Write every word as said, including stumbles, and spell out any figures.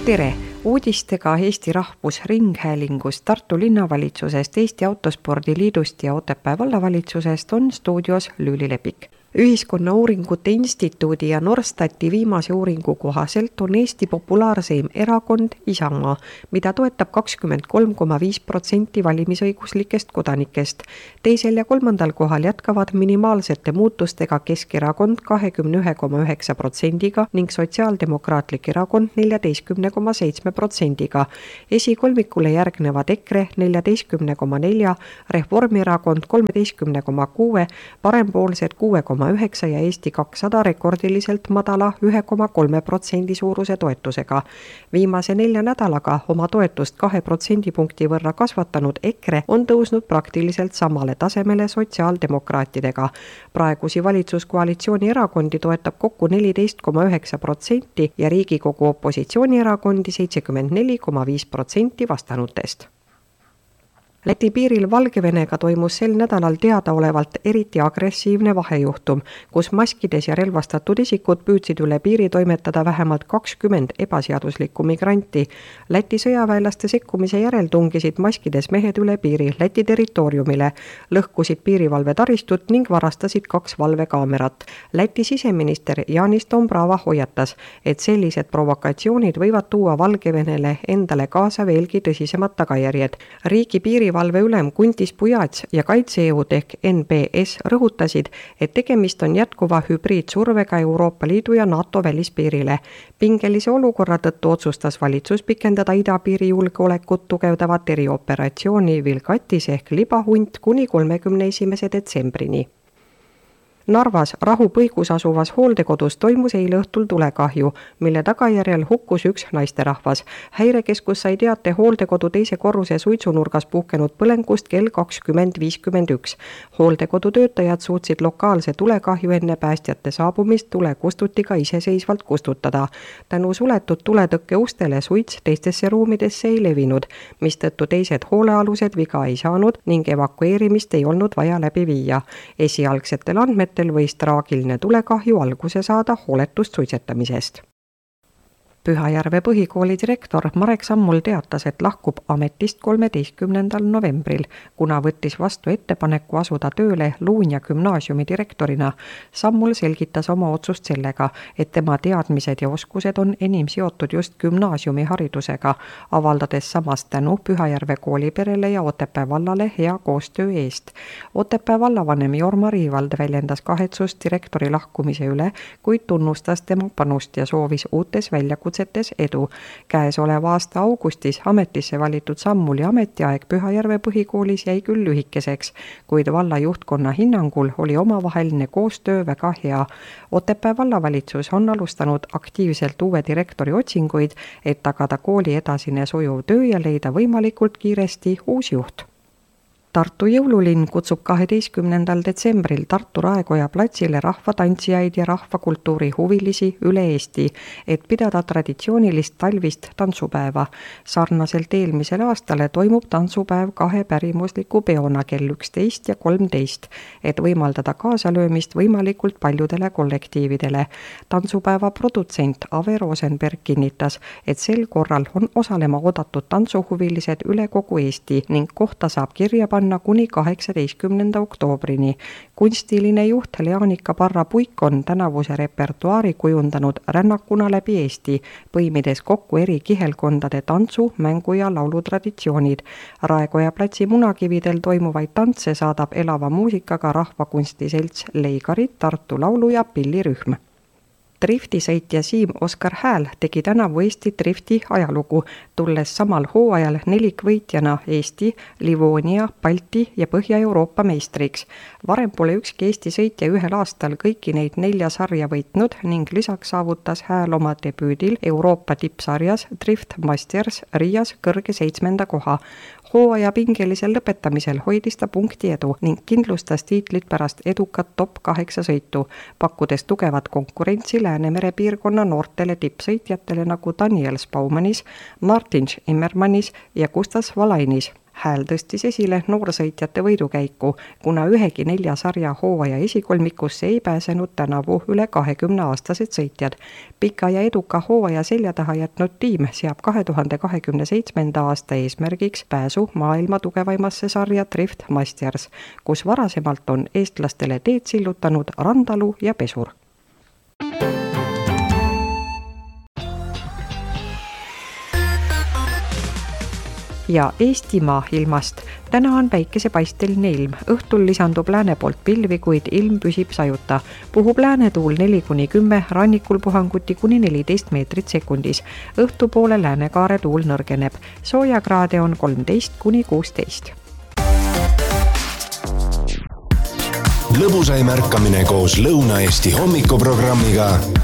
Tere! Uudistega Eesti Rahvusringhäälingust, Tartu linnavalitsusest, Eesti Autospordi Liidust ja Otepää vallavalitsusest on stuudios Lüüli Lepik. Ühiskonnauuringute Instituudi ja Norstati viimase uuringu kohaselt on Eesti populaarseim erakond Isamaa, mida toetab kakskümmend kolm koma viis protsenti valimisõiguslikest kodanikest. Teisel ja kolmandal kohal jätkavad minimaalsete muutustega Keskerakond kahekümne ühe koma üheksa protsendiga ning Sotsiaaldemokraatlik erakond neljateist koma seitse protsendiga. Esikolmikule järgnevad EKRE neljateist koma neli, Reformierakond kolmteist koma kuus, parempoolsed kuus koma üheksa ja Eesti kakssada rekordiliselt madala ühe koma kolme protsendi suuruse toetusega. Viimase nelja nädalaga oma toetust kahe protsendipunkti võrra kasvatanud EKRE on tõusnud praktiliselt samale tasemele sotsiaaldemokraatidega. Praegusi valitsuskoalitsiooni erakondi toetab kokku neliteist koma üheksa protsenti ja Riigikogu opositsioonierakondi seitsekümmend neli koma viis protsenti vastanutest. Läti piiril Valgevenega toimus sel nädalal teadaolevalt eriti agressiivne vahejuhtum, kus maskides ja relvastatud isikud püüdsid üle piiri toimetada vähemalt kakskümmend ebaseaduslikku migranti. Läti sõjaväelaste sekkumise järel tungisid maskides mehed üle piiri Läti territooriumile, lõhkusid piirivalve taristut ning varastasid kaks valvekaamerat. Läti siseminister Jānis Dombrava hoiatas, et sellised provokatsioonid võivad tuua Valgevenele endale kaasa veelgi tõsisemad tagajärjed. Riigi piiri valve ülem Kuntis Pujats ja kaitsejõud ehk N B S rõhutasid, et tegemist on jätkuva hübriidsurvega Euroopa Liidu ja NATO välispiirile. Pingelise olukorra tõttu otsustas valitsus pikendada idapiiri julgeolekut tugevdavat erioperatsiooni Vilkatis ehk libahunt kuni kolmekümne esimese detsembrini. Narvas Rahupõigus asuvas hooldekodus toimus eile õhtul tulekahju, mille tagajärjel hukkus üks naisterahvas. Häirekeskus sai teate hooldekodu teise korruse suitsunurgas puhkenud põlengust kell kakskümmend viiskümmend üks. Hooldekodu töötajad suutsid lokaalse tulekahju enne päästjate saabumist tule kustutiga iseseisvalt kustutada. Tänu suletud tuletõkke ustele suits teistesse ruumidesse ei levinud, mistõttu teised hoolealused viga ei saanud ning evakueerimist ei olnud vaja läbi viia. Esialgsetel andmetel võis traagiline tulekahju alguse saada hooletust suitsetamisest. Pühajärve põhikooli direktor Marek Sammul teatas, et lahkub ametist kolmeteistkümnendal novembril, kuna võttis vastu ettepaneku asuda tööle Luunja gümnaasiumi direktorina. Sammul selgitas oma otsust sellega, et tema teadmised ja oskused on enim seotud just gümnaasiumi haridusega, avaldades samas tänu Pühajärve kooliperele ja Otepää vallale hea koostöö eest. Otepää vallavanem Jorma Riivald väljendas kahetsust direktori lahkumise üle, kuid tunnustas tema panust ja soovis uutes väljakutsetes edu. Käesoleva aasta augustis ametisse valitud Sammuli ametiaeg Pühajärve põhikoolis jäi küll lühikeseks, kuid valla juhtkonna hinnangul oli omavaheline koostöö väga hea. Otepää vallavalitsus on alustanud aktiivselt uue direktori otsinguid, et tagada kooli edasine sujuv töö ja leida võimalikult kiiresti uus juht. Tartu jõululinn kutsub kaheteistkümnendal detsembril Tartu Raekoja platsile rahvatantsijaid ja rahvakultuuri huvilisi üle Eesti, et pidada traditsioonilist talvist tantsupäeva. Sarnaselt eelmisele aastale toimub tantsupäev kahe pärimusliku peona kell üksteist ja kolmteist, et võimaldada kaasalöömist võimalikult paljudele kollektiividele. Tantsupäeva produtsent Ave Rosenberg kinnitas, et sel korral on osalema oodatud tantsuhuvilised üle kogu Eesti ning kohta saab kirja panna kuni kaheksateistkümnenda oktoobrini. Kunstiline juht Leanika Parra-Puik on tänavuse repertuaari kujundanud rännakuna läbi Eesti, põimides kokku eri kihelkondade tantsu, mängu ja laulutraditsioonid. Raekoja platsi munakividel toimuvaid tantse saadab elava muusikaga rahvakunstiselts Leigarid, Tartu laulu- ja pillirühm. Driftisõitja Siim Oskar Hääl tegi tänavu Eesti drifti ajalugu, tulles samal hooajal nelikvõitjana Eesti, Livonia, Balti ja Põhja-Euroopa meistriks. Varem pole ükski Eesti sõitja ühel aastal kõiki neid nelja sarja võitnud ning lisaks saavutas Hääl oma debüüdil Euroopa tippsarjas Drift Masters Riias kõrge seitsmenda koha. Hooaja pingelisel lõpetamisel hoidis ta punkti edu ning kindlustas tiitlit pärast edukat top kaheksa sõitu, pakkudes tugevat konkurentsi Läänemere piirkonna noortele tippsõitjatele nagu Daniel Spaumanis, Martin Immermannis ja Gustav Valainis. Hääl tõstis esile noorsõitjate võidukäiku, kuna ühegi nelja sarja hooaja esikolmikusse ei pääsenud tänavu üle kahekümne aastased sõitjad. Pika ja eduka hooaja selja taha jätnud tiim seab kahe tuhande kahekümne seitsmenda aasta eesmärgiks pääsu maailma tugevaimasse sarja Drift Masters, kus varasemalt on eestlastele teed sillutanud Randalu ja Pesur. Ja Eestimaa ilmast. Täna on päikesepaisteline ilm. Õhtul lisandub lääne poolt pilvi, kuid ilm püsib sajuta. Puhub läänetuul neli kuni kümme, rannikul puhanguti kuni neliteist meetrit sekundis. Õhtupoole läänekaare tuul nõrgeneb. Soojakraade on kolmteist kuni kuusteist. Lõbusaim ärkamine koos Lõuna-Eesti hommikuprogrammiga